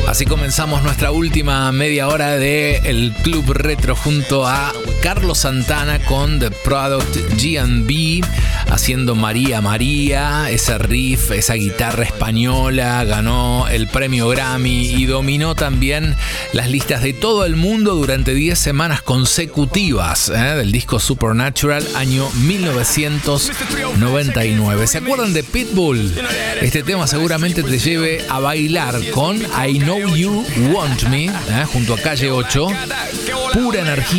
Así comenzamos nuestra última media hora de El Club Retro junto a Carlos Santana con The Product G&B haciendo María María, ese riff, esa guitarra española, ganó el premio Grammy y dominó también las listas de todo el mundo durante 10 semanas consecutivas del disco Supernatural, año 1999. ¿Se acuerdan de Pitbull? Este tema seguramente te lleve a bailar con I Know You Want Me, junto a Calle 8. Pura energía.